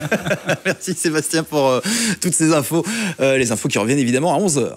Merci Sébastien pour toutes ces infos. Les infos qui reviennent évidemment à 11h.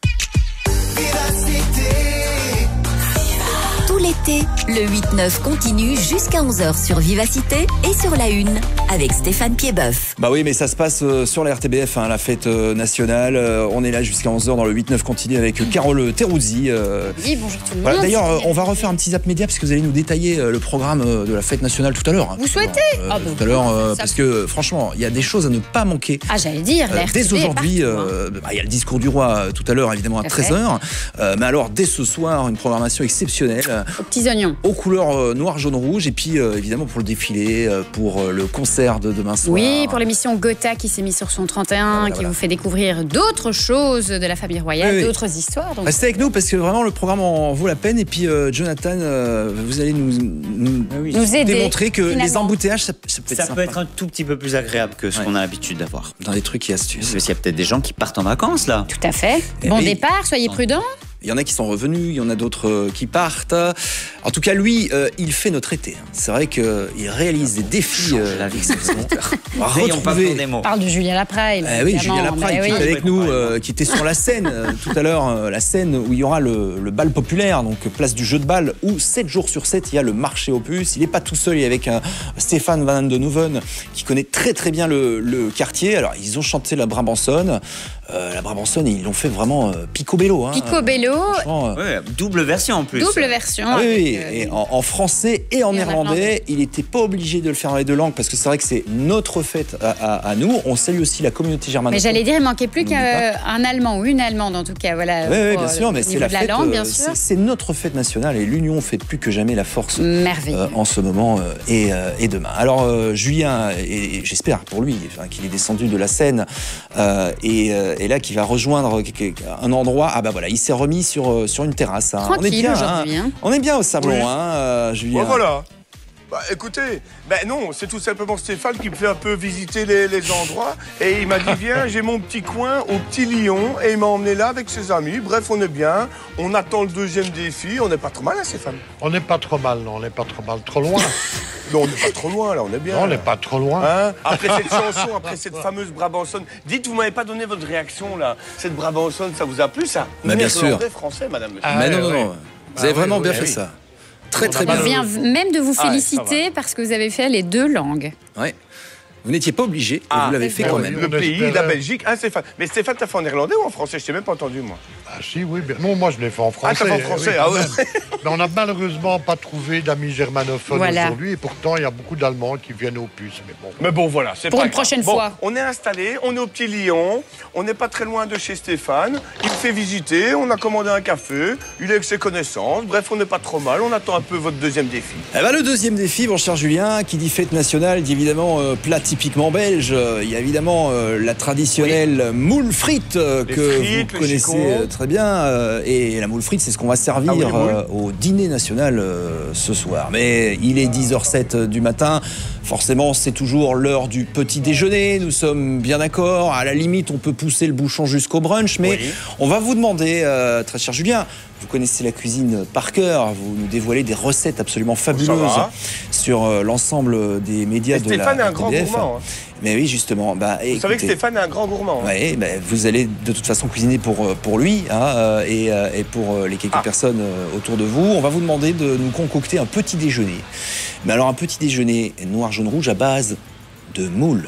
Tout l'été, le 8-9 continue jusqu'à 11h sur Vivacité et sur La Une avec Stéphane Piedboeuf. Bah oui, mais ça se passe sur la RTBF, la fête nationale. On est là jusqu'à 11h dans le 8-9 continue avec Carole Terruzzi. Oui, bonjour tout le monde. Voilà, d'ailleurs, on va refaire un petit zap média parce que vous allez nous détailler le programme de la fête nationale tout à l'heure. Vous souhaitez tout à l'heure, parce que franchement, il y a des choses à ne pas manquer. Ah, j'allais dire, la dès RTB aujourd'hui, est partout, il y a le discours du roi tout à l'heure, évidemment, à 13h. Mais alors, dès ce soir, une programmation exceptionnelle. Aux petits oignons. Aux couleurs noir, jaune, rouge. Et puis, évidemment, pour le défilé, pour le concert de demain soir. Oui, pour l'émission Gotha qui s'est mise sur son 31, qui vous fait découvrir d'autres choses de la famille royale, d'autres histoires. Donc... Restez avec nous parce que vraiment, le programme en vaut la peine. Et puis, Jonathan, vous allez nous aider, démontrer que finalement. les embouteillages, ça peut être un tout petit peu plus agréable que ce qu'on a l'habitude d'avoir. Dans des trucs et astuces. Parce qu'il y a peut-être des gens qui partent en vacances, là. Tout à fait. Bon départ, soyez prudents. Il y en a qui sont revenus, il y en a d'autres qui partent. En tout cas, lui, il fait notre été. C'est vrai qu'il réalise des défis. On parle de Julien Lapraille. Oui, Julien Lapraille qui est avec nous, qui était sur la scène tout à l'heure, la scène où il y aura le bal populaire, donc place du jeu de balle, où 7 jours sur 7, il y a le marché aux puces. Il n'est pas tout seul, il est avec Stéphane Van den Hoeven, qui connaît très très bien le quartier. Alors, ils ont chanté la Brabançonne. La Brabançonne, ils l'ont fait vraiment picobello. Picobello. Double version en plus. Double version. Ah, oui, et en français et en néerlandais. Il n'était pas obligé de le faire dans les deux langues parce que c'est vrai que c'est notre fête à nous. On salue aussi la communauté germanophone. Mais j'allais dire, il manquait plus qu'un Allemand ou une Allemande en tout cas. Voilà, oui, bien sûr, mais c'est la fête. Langue, bien sûr. C'est notre fête nationale et l'union fait plus que jamais la force en ce moment et demain. Alors Julien, et j'espère pour lui qu'il est descendu de la scène et là qui va rejoindre un endroit. Ah bah voilà, il s'est remis sur une terrasse. Tranquille aujourd'hui. On est bien au Sablon, Julien. Oh, voilà. Bah écoutez, non, c'est tout simplement Stéphane qui me fait un peu visiter les endroits et il m'a dit viens, j'ai mon petit coin au Petit Lion et il m'a emmené là avec ses amis. Bref, on est bien, on attend le deuxième défi, on n'est pas trop mal Stéphane. On n'est pas trop mal, non, on n'est pas trop mal, trop loin. Non, on n'est pas trop loin là, on est bien. Non, on n'est pas trop loin. Après cette chanson, après cette fameuse Brabançonne, dites, vous m'avez pas donné votre réaction là. Cette Brabançonne, ça vous a plu ça? Bien sûr. Français, madame. Mais non. Vous avez vraiment bien fait ça. Très très bien. On vient même de vous féliciter parce que vous avez fait les deux langues. Ouais. Vous n'étiez pas obligé, et vous l'avez fait quand même. Le pays, la Belgique, Stéphane. Mais Stéphane, t'as fait en néerlandais ou en français? Je t'ai même pas entendu, moi. Ah si, oui. Non, moi je l'ai fait en français. Ah, t'as fait en français, oui, Mais on n'a malheureusement pas trouvé d'amis germanophones aujourd'hui. Et pourtant, il y a beaucoup d'Allemands qui viennent aux puces. Mais bon, voilà. C'est pour pas une prochaine fois. On est installé, on est au Petit Lion. On n'est pas très loin de chez Stéphane. Il me fait visiter. On a commandé un café. Il est avec ses connaissances. Bref, on n'est pas trop mal. On attend un peu votre deuxième défi. Le deuxième défi, mon cher Julien, qui dit fête nationale, dit évidemment plat typiquement belge. Il y a évidemment la traditionnelle moule frite que vous connaissez très bien. Et la moule frite, c'est ce qu'on va servir au dîner national ce soir. Mais il est 10h07 du matin. Forcément, c'est toujours l'heure du petit déjeuner. Nous sommes bien d'accord. À la limite, on peut pousser le bouchon jusqu'au brunch. Mais on va vous demander, très cher Julien, vous connaissez la cuisine par cœur. Vous nous dévoilez des recettes absolument fabuleuses sur l'ensemble des médias de la Stéphane est un grand gourmand. Mais oui, justement. Vous savez que Stéphane est un grand gourmand. Oui, vous allez de toute façon cuisiner pour lui et pour les quelques personnes autour de vous. On va vous demander de nous concocter un petit déjeuner. Mais alors un petit déjeuner noir, jaune, rouge à base de moules.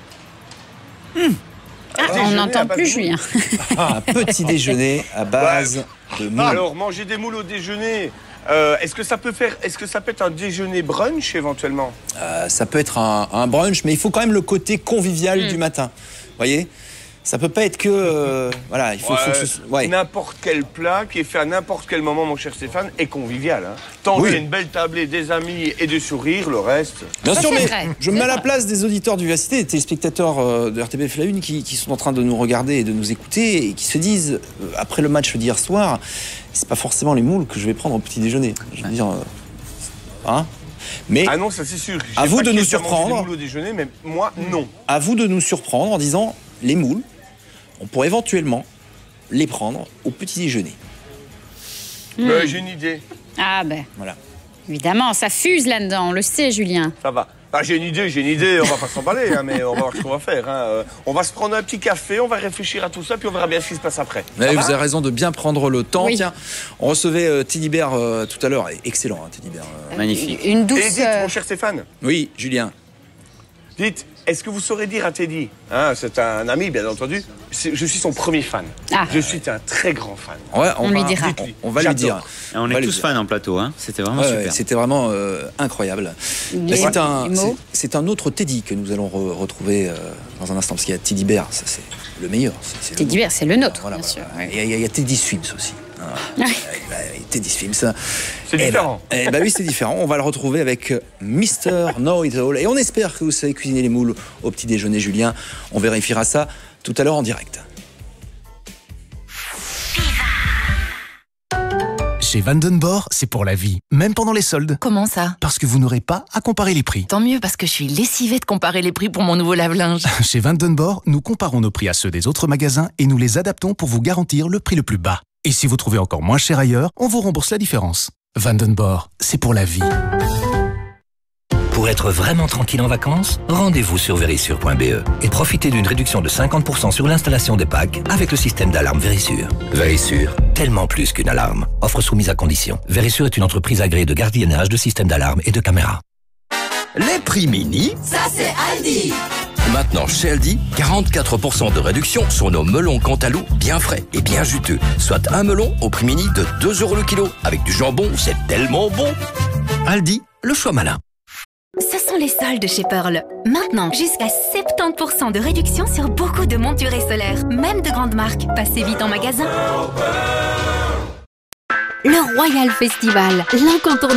On n'entend plus Julien. Un petit déjeuner à base de moules. Alors, manger des moules au déjeuner, est-ce que ça peut être un déjeuner brunch éventuellement? Ça peut être un brunch, mais il faut quand même le côté convivial du matin. Vous voyez? Ça peut pas être que... il faut que n'importe quel plat qui est fait à n'importe quel moment, mon cher Stéphane, est convivial. Tant qu'il y a une belle tablée, des amis et des sourires, le reste... Bien sûr, mais je me mets à la place des auditeurs du Vivacité, des téléspectateurs de RTBF La Une qui sont en train de nous regarder et de nous écouter et qui se disent, après le match d'hier soir, c'est pas forcément les moules que je vais prendre au petit déjeuner. Je veux dire... Mais non, ça c'est sûr. À vous de nous surprendre. Des moules au déjeuner, mais moi, non. À vous de nous surprendre en disant, les moules, on pourrait éventuellement les prendre au petit déjeuner. J'ai une idée. Voilà. Évidemment, ça fuse là-dedans, on le sait, Julien. Ça va. Bah, j'ai une idée, on va pas s'emballer, hein, mais on va voir ce qu'on va faire. Hein. On va se prendre un petit café, on va réfléchir à tout ça, puis on verra bien ce qui se passe après. Vous avez raison de bien prendre le temps. Oui. Tiens, on recevait Teddy Bear tout à l'heure. Excellent, hein, Teddy Bear. Magnifique. Une douce... Et dites, mon cher Stéphane. Oui, Julien. Dites, est-ce que vous saurez dire à Teddy, hein, c'est un ami bien entendu, je suis son premier fan. Ah. Je suis un très grand fan. Ouais, On lui dira. On va lui dire. Et on est tous fans en plateau, hein. C'était vraiment super. C'était vraiment incroyable. C'est un autre Teddy que nous allons retrouver dans un instant, parce qu'il y a Teddy Bear, ça c'est le meilleur. Teddy Bear, c'est le nôtre, voilà, bien sûr. Ouais. Il y a Teddy Swims aussi. Teddy Swims. C'est différent. Oui, c'est différent. On va le retrouver avec Mr. Know-It-All. Et on espère que vous savez cuisiner les moules au petit déjeuner, Julien. On vérifiera ça tout à l'heure en direct. Chez Vandenborg, c'est pour la vie, même pendant les soldes. Comment ça? Parce que vous n'aurez pas à comparer les prix. Tant mieux, parce que je suis lessivée de comparer les prix pour mon nouveau lave-linge. Chez Vandenborg, nous comparons nos prix à ceux des autres magasins et nous les adaptons pour vous garantir le prix le plus bas. Et si vous trouvez encore moins cher ailleurs, on vous rembourse la différence. Vandenborg, c'est pour la vie. Pour être vraiment tranquille en vacances, rendez-vous sur Verisure.be et profitez d'une réduction de 50% sur l'installation des packs avec le système d'alarme Verisure. Verisure, tellement plus qu'une alarme. Offre soumise à condition. Verisure est une entreprise agréée de gardiennage de systèmes d'alarme et de caméras. Les prix mini, Ça, c'est Aldi. maintenant chez Aldi, 44% de réduction sur nos melons Cantalou bien frais et bien juteux. Soit un melon au prix mini de 2 € le kilo. Avec du jambon, c'est tellement bon. Aldi, le choix malin. Ce sont les soldes chez Pearl. Maintenant, jusqu'à 70% de réduction sur beaucoup de montures et solaires, même de grandes marques. Passez vite en magasin. Le Royal Festival, l'incontournable.